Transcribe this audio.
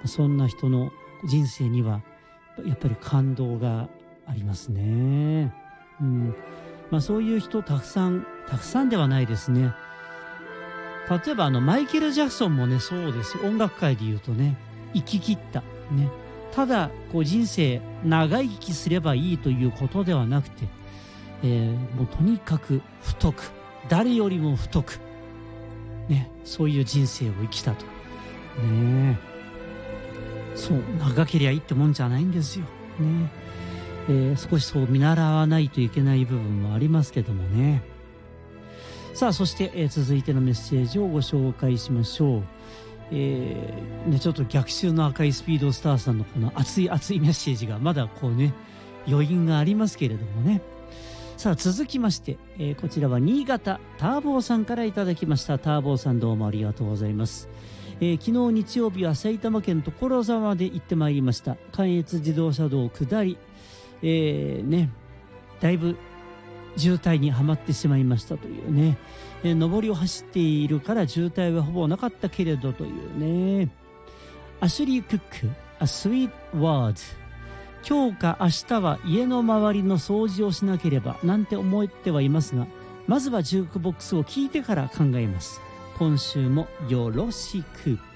そんな人の人生にはやっぱり感動がありますね。そういう人たくさんではないですね。例えばマイケル・ジャクソンもね、そうです。音楽界で言うとね、生き切ったね。ただ人生長生きすればいいということではなくて、もうとにかく太く、誰よりも太くね、そういう人生を生きたとね。そう長けりゃいいってもんじゃないんですよね。少しそう見習わないといけない部分もありますけどもね。さあそして、続いてのメッセージをご紹介しましょう。ちょっと逆襲の赤いスピードスターさんのこの熱いメッセージがまだ余韻がありますけれどもね。さあ続きまして、こちらは新潟ターボーさんからいただきました。ターボーさんどうもありがとうございます。昨日日曜日は埼玉県所沢まで行ってまいりました。関越自動車道下り、だいぶ渋滞にはまってしまいましたというね、上りを走っているから渋滞はほぼなかったけれどというね。アシュリー・クック A Sweet Word。 今日か明日は家の周りの掃除をしなければなんて思ってはいますが、まずはジュークボックスを聞いてから考えます。今週もよろしく。